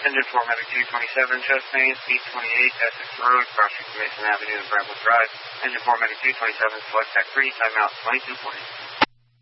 Engine 4 Medic 227, chest main, speed 28, Essex Road, crossing Mason Avenue and Brentwood Drive. Engine 4 Medic 227, select tech 3, timeout 2240.